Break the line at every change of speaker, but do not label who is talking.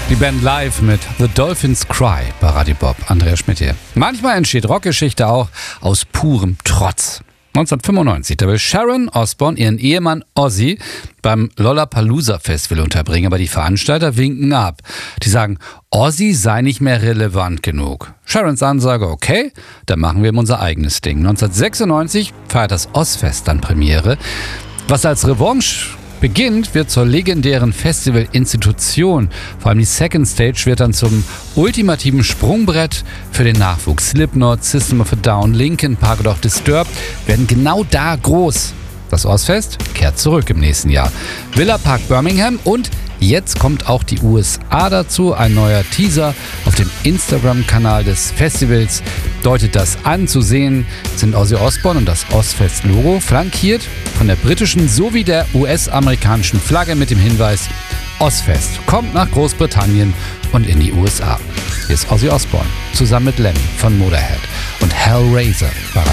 Die Band live mit The Dolphins Cry bei Radio Bob. Andreas Schmidt hier. Manchmal entsteht Rockgeschichte auch aus purem Trotz. 1995, da will Sharon Osbourne ihren Ehemann Ozzy beim Lollapalooza Festival unterbringen, aber die Veranstalter winken ab. Die sagen, Ozzy sei nicht mehr relevant genug. Sharons Ansage, okay, dann machen wir ihm unser eigenes Ding. 1996 feiert das Ozzfest dann Premiere. Was als Revanche beginnt, wird zur legendären Festival-Institution. Vor allem die Second Stage wird dann zum ultimativen Sprungbrett für den Nachwuchs. Slipknot, System of a Down, Linkin Park oder auch Disturbed werden genau da groß. Das Ozzfest kehrt zurück im nächsten Jahr. Villa Park Birmingham und jetzt kommt auch die USA dazu. Ein neuer Teaser auf dem Instagram-Kanal des Festivals deutet das an. Zu sehen sind Ozzy Osbourne und das Ozzfest-Logo, flankiert von der britischen sowie der US-amerikanischen Flagge mit dem Hinweis: Ozzfest kommt nach Großbritannien und in die USA. Hier ist Ozzy Osbourne zusammen mit Lemmy von Motorhead und Hellraiser.